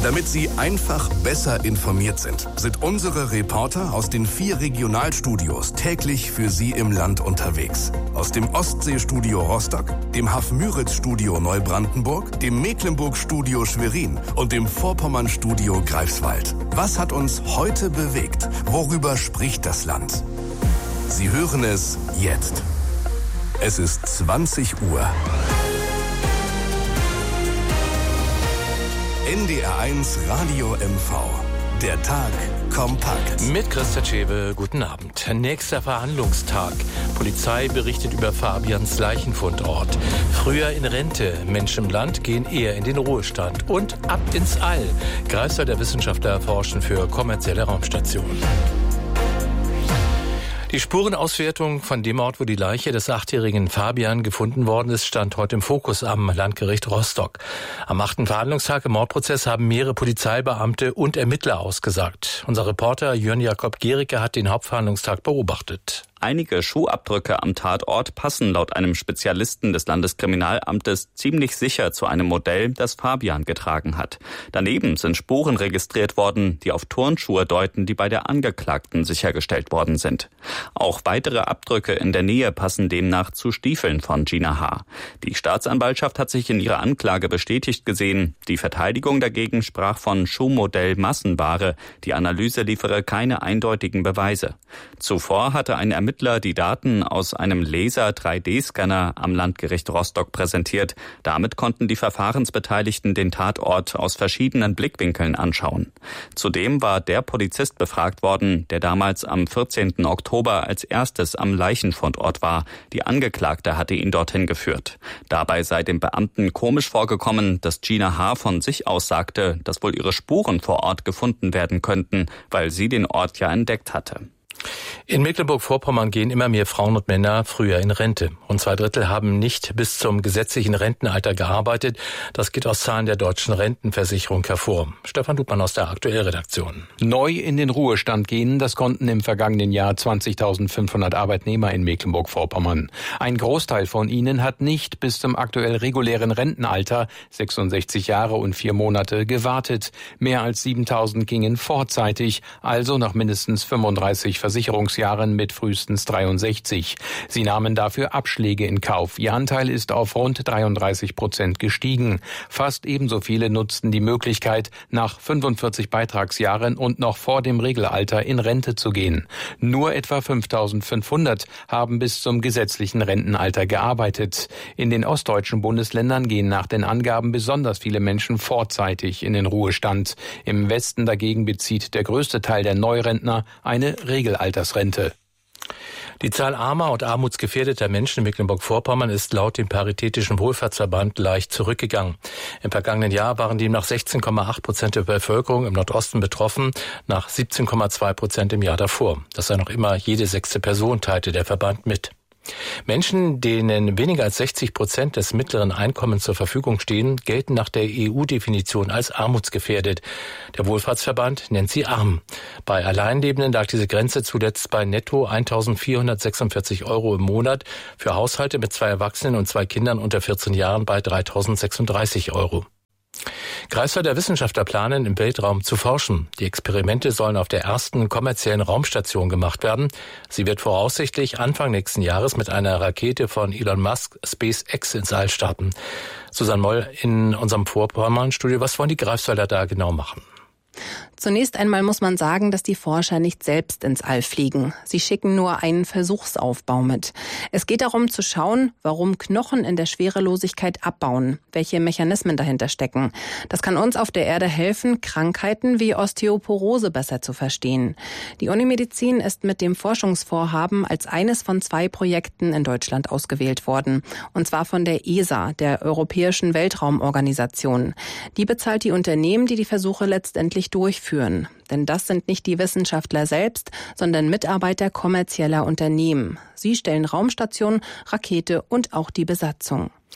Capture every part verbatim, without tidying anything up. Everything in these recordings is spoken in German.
Damit Sie einfach besser informiert sind, sind unsere Reporter aus den vier Regionalstudios täglich für Sie im Land unterwegs. Aus dem Ostseestudio Rostock, dem Hafmüritz-Studio Neubrandenburg, dem Mecklenburg-Studio Schwerin und dem Vorpommern-Studio Greifswald. Was hat uns heute bewegt? Worüber spricht das Land? Sie hören es jetzt. Es ist zwanzig Uhr. N D R eins Radio M V. Der Tag kompakt. Mit Christa Tschewe, guten Abend. Nächster Verhandlungstag. Polizei berichtet über Fabians Leichenfundort. Früher in Rente. Menschen im Land gehen eher in den Ruhestand. Und ab ins All. Greifswalder Wissenschaftler forschen für kommerzielle Raumstationen. Die Spurenauswertung von dem Ort, wo die Leiche des achtjährigen Fabian gefunden worden ist, stand heute im Fokus am Landgericht Rostock. Am achten Verhandlungstag im Mordprozess haben mehrere Polizeibeamte und Ermittler ausgesagt. Unser Reporter Jörn Jakob Gericke hat den Hauptverhandlungstag beobachtet. Einige Schuhabdrücke am Tatort passen laut einem Spezialisten des Landeskriminalamtes ziemlich sicher zu einem Modell, das Fabian getragen hat. Daneben sind Spuren registriert worden, die auf Turnschuhe deuten, die bei der Angeklagten sichergestellt worden sind. Auch weitere Abdrücke in der Nähe passen demnach zu Stiefeln von Gina H. Die Staatsanwaltschaft hat sich in ihrer Anklage bestätigt gesehen. Die Verteidigung dagegen sprach von Schuhmodell Massenware. Die Analyse liefere keine eindeutigen Beweise. Zuvor hatte ein Ermittler die Daten aus einem Laser drei D Scanner am Landgericht Rostock präsentiert. Damit konnten die Verfahrensbeteiligten den Tatort aus verschiedenen Blickwinkeln anschauen. Zudem war der Polizist befragt worden, der damals am vierzehnten Oktober als erstes am Leichenfundort war. Die Angeklagte hatte ihn dorthin geführt. Dabei sei dem Beamten komisch vorgekommen, dass Gina H. von sich aus sagte, dass wohl ihre Spuren vor Ort gefunden werden könnten, weil sie den Ort ja entdeckt hatte. In Mecklenburg-Vorpommern gehen immer mehr Frauen und Männer früher in Rente. Rund zwei Drittel haben nicht bis zum gesetzlichen Rentenalter gearbeitet. Das geht aus Zahlen der Deutschen Rentenversicherung hervor. Stefan Dudmann aus der Aktuellredaktion. Neu in den Ruhestand gehen, das konnten im vergangenen Jahr zwanzigtausendfünfhundert Arbeitnehmer in Mecklenburg-Vorpommern. Ein Großteil von ihnen hat nicht bis zum aktuell regulären Rentenalter, sechsundsechzig Jahre und vier Monate, gewartet. Mehr als siebentausend gingen vorzeitig, also nach mindestens fünfunddreißig Versicherungsjahren mit frühestens dreiundsechzig. Sie nahmen dafür Abschläge in Kauf. Ihr Anteil ist auf rund dreiunddreißig Prozent gestiegen. Fast ebenso viele nutzten die Möglichkeit, nach fünfundvierzig Beitragsjahren und noch vor dem Regelalter in Rente zu gehen. Nur etwa fünftausendfünfhundert haben bis zum gesetzlichen Rentenalter gearbeitet. In den ostdeutschen Bundesländern gehen nach den Angaben besonders viele Menschen vorzeitig in den Ruhestand. Im Westen dagegen bezieht der größte Teil der Neurentner eine Regelaltersrente. Die Zahl armer und armutsgefährdeter Menschen in Mecklenburg-Vorpommern ist laut dem Paritätischen Wohlfahrtsverband leicht zurückgegangen. Im vergangenen Jahr waren demnach sechzehn Komma acht Prozent der Bevölkerung im Nordosten betroffen, nach siebzehn Komma zwei Prozent im Jahr davor. Das sei noch immer jede sechste Person, teilte der Verband mit. Menschen, denen weniger als sechzig Prozent des mittleren Einkommens zur Verfügung stehen, gelten nach der E U-Definition als armutsgefährdet. Der Wohlfahrtsverband nennt sie arm. Bei Alleinlebenden lag diese Grenze zuletzt bei netto eintausendvierhundertsechsundvierzig Euro im Monat, für Haushalte mit zwei Erwachsenen und zwei Kindern unter vierzehn Jahren bei dreitausendsechsunddreißig Euro. Greifswalder Wissenschaftler planen, im Weltraum zu forschen. Die Experimente sollen auf der ersten kommerziellen Raumstation gemacht werden. Sie wird voraussichtlich Anfang nächsten Jahres mit einer Rakete von Elon Musk SpaceX ins All starten. Susanne Moll in unserem Vorpommern-Studio. Was wollen die Greifswalder da genau machen? Zunächst einmal muss man sagen, dass die Forscher nicht selbst ins All fliegen. Sie schicken nur einen Versuchsaufbau mit. Es geht darum zu schauen, warum Knochen in der Schwerelosigkeit abbauen, welche Mechanismen dahinter stecken. Das kann uns auf der Erde helfen, Krankheiten wie Osteoporose besser zu verstehen. Die Unimedizin ist mit dem Forschungsvorhaben als eines von zwei Projekten in Deutschland ausgewählt worden. Und zwar von der E S A, der Europäischen Weltraumorganisation. Die bezahlt die Unternehmen, die die Versuche letztendlich durchführen. Denn das sind nicht die Wissenschaftler selbst, sondern Mitarbeiter kommerzieller Unternehmen. Sie stellen Raumstation, Rakete und auch die Besatzung.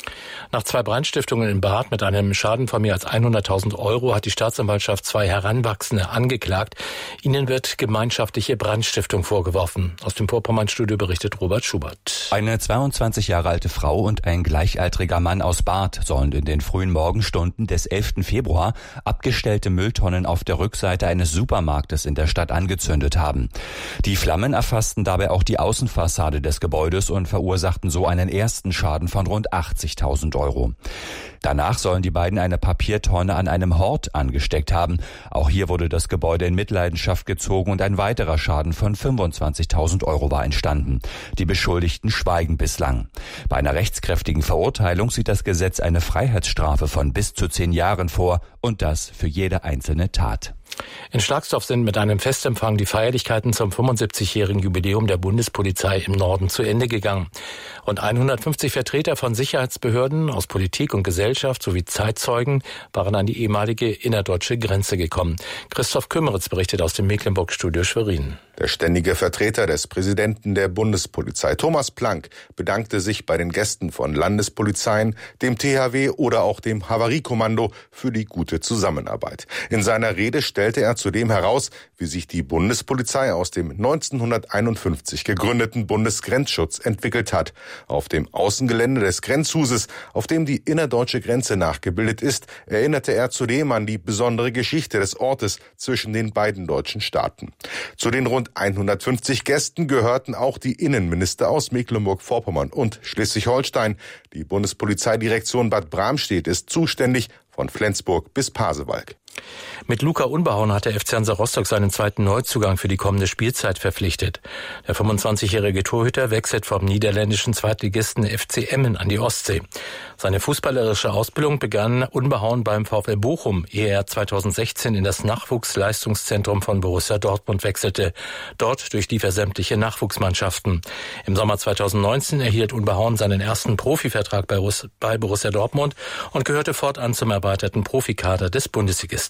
Nach zwei Brandstiftungen in Barth mit einem Schaden von mehr als hunderttausend Euro hat die Staatsanwaltschaft zwei Heranwachsende angeklagt. Ihnen wird gemeinschaftliche Brandstiftung vorgeworfen. Aus dem Vorpommern-Studio berichtet Robert Schubert. Eine zweiundzwanzig Jahre alte Frau und ein gleichaltriger Mann aus Barth sollen in den frühen Morgenstunden des elften Februar abgestellte Mülltonnen auf der Rückseite eines Supermarktes in der Stadt angezündet haben. Die Flammen erfassten dabei auch die Außenfassade des Gebäudes und verursachten so einen ersten Schaden von rund achtzigtausend Euro. Danach sollen die beiden eine Papiertonne an einem Hort angesteckt haben. Auch hier wurde das Gebäude in Mitleidenschaft gezogen und ein weiterer Schaden von fünfundzwanzigtausend Euro war entstanden. Die Beschuldigten schweigen bislang. Bei einer rechtskräftigen Verurteilung sieht das Gesetz eine Freiheitsstrafe von bis zu zehn Jahren vor und das für jede einzelne Tat. In Schlagsdorf sind mit einem Festempfang die Feierlichkeiten zum fünfundsiebzigjährigen Jubiläum der Bundespolizei im Norden zu Ende gegangen. Rund hundertfünfzig Vertreter von Sicherheitsbehörden aus Politik und Gesellschaft sowie Zeitzeugen waren an die ehemalige innerdeutsche Grenze gekommen. Christoph Kümmeritz berichtet aus dem Mecklenburg-Studio Schwerin. Der ständige Vertreter des Präsidenten der Bundespolizei, Thomas Planck, bedankte sich bei den Gästen von Landespolizeien, dem T H W oder auch dem Havariekommando für die gute Zusammenarbeit. In seiner Rede stellte er zudem heraus, wie sich die Bundespolizei aus dem neunzehnhunderteinundfünfzig gegründeten Bundesgrenzschutz entwickelt hat. Auf dem Außengelände des Grenzhuses, auf dem die innerdeutsche Grenze nachgebildet ist, erinnerte er zudem an die besondere Geschichte des Ortes zwischen den beiden deutschen Staaten. Zu den rund hundertfünfzig Gästen gehörten auch die Innenminister aus Mecklenburg-Vorpommern und Schleswig-Holstein. Die Bundespolizeidirektion Bad Bramstedt ist zuständig von Flensburg bis Pasewalk. Mit Luca Unbehauen hat der F C Hansa Rostock seinen zweiten Neuzugang für die kommende Spielzeit verpflichtet. Der fünfundzwanzigjährige Torhüter wechselt vom niederländischen Zweitligisten F C Emmen an die Ostsee. Seine fußballerische Ausbildung begann Unbehauen beim VfL Bochum, ehe er zweitausendsechzehn in das Nachwuchsleistungszentrum von Borussia Dortmund wechselte. Dort durchlief er sämtliche Nachwuchsmannschaften. Im Sommer zweitausendneunzehn erhielt Unbehauen seinen ersten Profivertrag bei Borussia Dortmund und gehörte fortan zum erweiterten Profikader des Bundesligisten.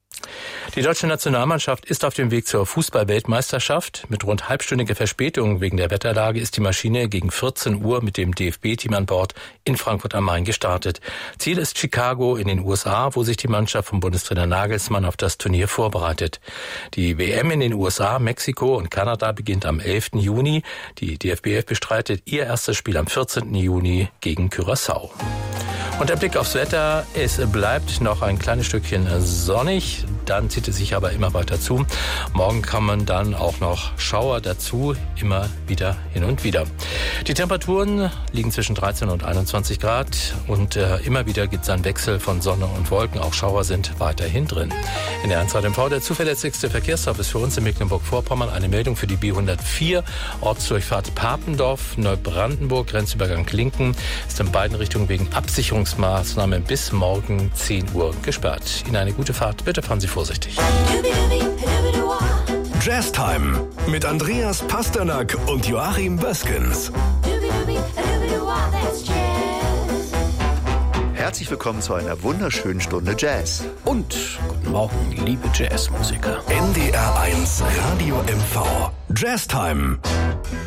Die deutsche Nationalmannschaft ist auf dem Weg zur Fußball-Weltmeisterschaft. Mit rund halbstündiger Verspätung wegen der Wetterlage ist die Maschine gegen vierzehn Uhr mit dem D F B-Team an Bord in Frankfurt am Main gestartet. Ziel ist Chicago in den U S A, wo sich die Mannschaft von Bundestrainer Nagelsmann auf das Turnier vorbereitet. Die W M in den U S A, Mexiko und Kanada beginnt am elften Juni. Die D F B F bestreitet ihr erstes Spiel am vierzehnten Juni gegen Curaçao. Und der Blick aufs Wetter, es bleibt noch ein kleines Stückchen sonnig, dann zieht es sich aber immer weiter zu. Morgen kommen dann auch noch Schauer dazu, immer wieder hin und wieder. Die Temperaturen liegen zwischen dreizehn und einundzwanzig Grad und äh, immer wieder gibt es einen Wechsel von Sonne und Wolken, auch Schauer sind weiterhin drin. In der eins zwei M V der zuverlässigste Verkehrsservice für uns in Mecklenburg-Vorpommern, eine Meldung für die B hundertvier, Ortsdurchfahrt Papendorf, Neubrandenburg, Grenzübergang Klinken, ist in beiden Richtungen wegen Absicherung Maßnahme bis morgen zehn Uhr gesperrt. Ihnen eine gute Fahrt. Bitte fahren Sie vorsichtig. Jazztime mit Andreas Pasternak und Joachim Böskens. Herzlich willkommen zu einer wunderschönen Stunde Jazz. Und guten Morgen, liebe Jazzmusiker. N D R eins Radio M V. Jazztime.